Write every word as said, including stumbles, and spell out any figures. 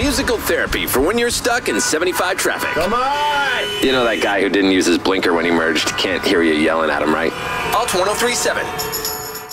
Musical therapy for when you're stuck in seventy-five traffic. Come on! You know that guy who didn't use his blinker when he merged can't hear you yelling at him, right? Alt ten thirty-seven.